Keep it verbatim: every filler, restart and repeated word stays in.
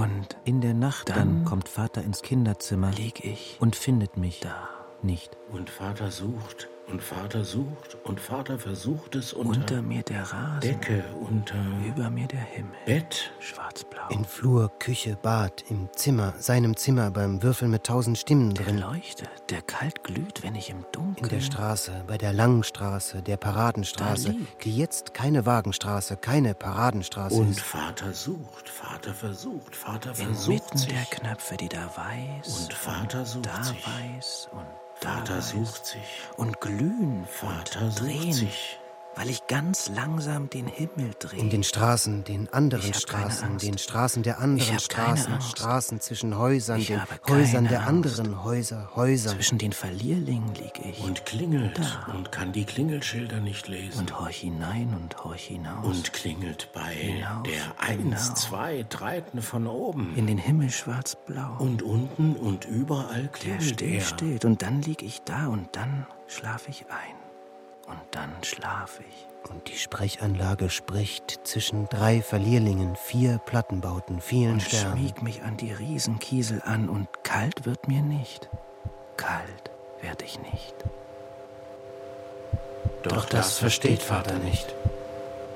Und in der Nacht dann, dann kommt Vater ins Kinderzimmer, lieg ich und findet mich da nicht. Und Vater sucht, und Vater sucht, und Vater versucht es unter, unter mir der Rasen, Decke, unter, über mir der Himmel, Bett, schwarzblau. In Flur, Küche, Bad, im Zimmer, seinem Zimmer, beim Würfeln mit tausend Stimmen der drin. Leuchte, der kalt glüht, wenn ich im Dunkeln. In der Straße, bei der langen Straße, der Paradenstraße, die jetzt keine Wagenstraße, keine Paradenstraße und ist. Vater sucht, Vater versucht, Vater Inmitten versucht sich. der Knöpfe, die da weiß Und Vater sucht da sich. weiß und da Vater weiß. sucht sich. Und glühen Vater und sucht drehen, sich. weil ich ganz langsam den Himmel drehe. In den Straßen, den anderen Ich hab keine Straßen, Angst. den Straßen der Ich anderen hab keine Straßen, Angst. Straßen zwischen Häusern, Ich den habe keine Häusern der Angst. anderen Häuser, Häusern. Zwischen den Verlierlingen lieg ich Und klingelt Da. und kann die Klingelschilder nicht lesen. und horch hinein und horch hinaus. Und klingelt bei Hinauf, der eins, genau. zwei, dreiten von oben. in den Himmel schwarzblau. Und unten und überall der klingelt still er. steht. Und dann lieg ich da und dann schlaf ich ein. Und dann schlaf ich. Und die Sprechanlage spricht zwischen drei Verlierlingen, vier Plattenbauten, vielen Und Sternen. schmieg mich an die Riesenkiesel an. Und kalt wird mir nicht. Kalt werd ich nicht. Doch das versteht Vater nicht.